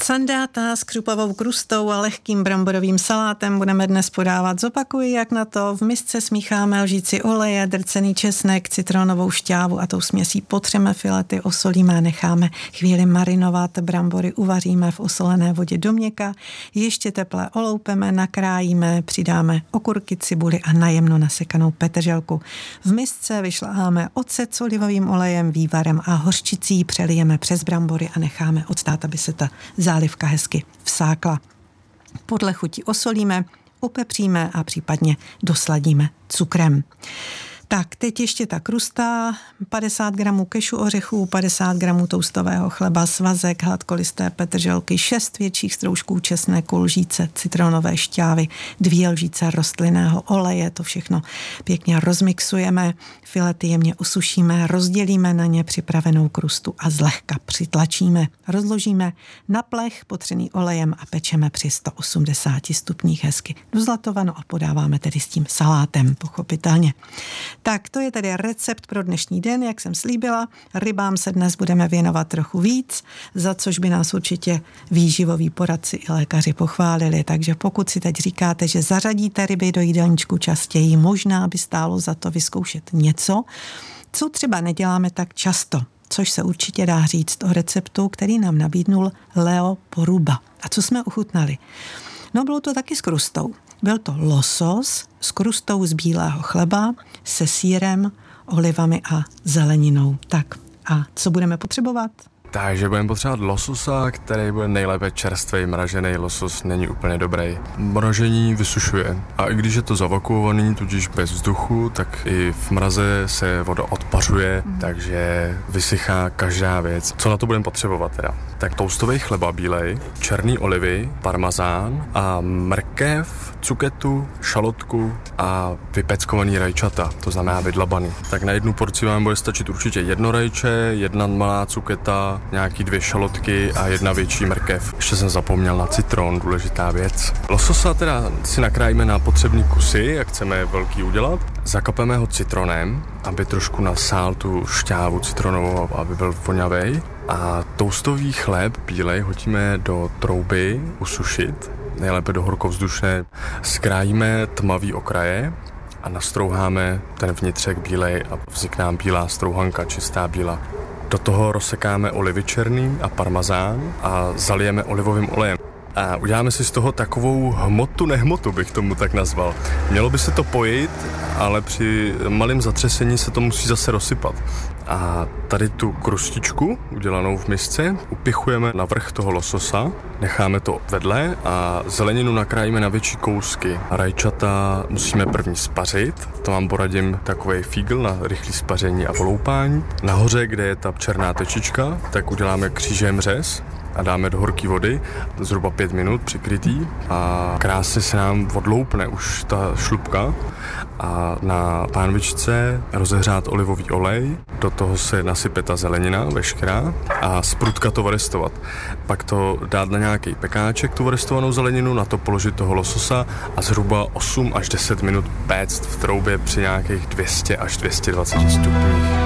Sandáta s křupovou krustou a lehkým bramborovým salátem budeme dnes podávat. Zopakuji, jak na to. V misce smícháme lžíci oleje, drcený česnek, citronovou šťávu a tou směsí potřeme filety, osolíme a necháme chvíli marinovat. Brambory uvaříme v osolené vodě do měka, ještě teplé oloupeme, nakrájíme, přidáme okurky, cibuli a najemno nasekanou petrželku. V misce vyšláháme ocet s olivovým olejem, vývarem a hořčicí, přelijeme přes brambory a necháme odstát, aby se ta zálivka hezky vsákla. Podle chuti osolíme, upepříme a případně dosladíme cukrem. Tak, teď ještě ta krusta, 50 gramů kešu ořechů, 50 gramů toustového chleba, svazek, hladkolisté petrželky, 6 větších stroužků česneku, lžíce citronové šťávy, 2 lžíce rostlinného oleje, to všechno pěkně rozmixujeme, filety jemně usušíme, rozdělíme na ně připravenou krustu a zlehka přitlačíme. Rozložíme na plech potřený olejem a pečeme při 180 stupních hezky dozlatovano a podáváme tedy s tím salátem, pochopitelně. Tak to je tedy recept pro dnešní den, jak jsem slíbila. Rybám se dnes budeme věnovat trochu víc, za což by nás určitě výživoví poradci i lékaři pochválili. Takže pokud si teď říkáte, že zařadíte ryby do jídelníčku častěji, možná by stálo za to vyzkoušet něco, co třeba neděláme tak často, což se určitě dá říct o receptu, který nám nabídnul Leo Poruba. A co jsme ochutnali? No, bylo to taky s krustou. Byl to losos s krustou z bílého chleba, se sýrem, olivami a zeleninou. Tak a co budeme potřebovat? Takže budeme potřebovat lososa, který bude nejlépe čerstvý, mražený losos není úplně dobrý. Mražení vysušuje a i když je to zavakuovaný, tudíž bez vzduchu, tak i v mraze se voda odpařuje, takže vysychá každá věc. Co na to budeme potřebovat teda? Tak toustový chleba bílej, černý olivy, parmazán a mrkev, cuketu, šalotku a vypeckovaný rajčata, to znamená vydlabaný. Tak na jednu porci vám bude stačit určitě 1 rajče, 1 malá cuketa, nějaký 2 šalotky a 1 větší mrkev. Ještě jsem zapomněl na citron, důležitá věc. Lososa teda si nakrájíme na potřebný kusy, jak chceme velký udělat. Zakapeme ho citronem, aby trošku nasál tu šťávu citronovou, aby byl voňavej. A toustový chléb bílej hodíme do trouby usušit, nejlépe do horkovzdušné. Zkrájíme tmavý okraje a nastrouháme ten vnitřek bílej a vznikne nám bílá strouhanka, čistá bílá. Do toho rozsekáme olivy černý a parmazán a zalijeme olivovým olejem. A uděláme si z toho takovou hmotu-nehmotu, bych tomu tak nazval. Mělo by se to pojit, ale při malém zatřesení se to musí zase rozsypat. A tady tu krustičku, udělanou v misce, upichujeme na vrch toho lososa, necháme to vedle a zeleninu nakrájíme na větší kousky. Rajčata musíme první spařit, to vám poradím takovej fígl na rychlé spaření a voloupání. Nahoře, kde je ta černá tečička, tak uděláme křížem řez a dáme do horké vody, zhruba 5 minut přikrytý a krásně se nám odloupne už ta šlupka a na pánvičce rozehřát olivový olej, do toho se nasype ta zelenina veškerá a sprutka to varestovat. Pak to dát na nějaký pekáček, tu varestovanou zeleninu, na to položit toho lososa a zhruba 8 až 10 minut péct v troubě při nějakých 200 až 220 stupních.